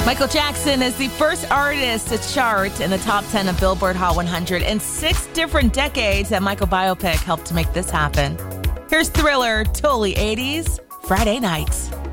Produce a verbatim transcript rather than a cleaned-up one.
Michael Jackson is the first artist to chart in the top ten of Billboard Hot one hundred in six different decades. That Michael biopic helped to make this happen. Here's Thriller, totally eighties, Friday nights.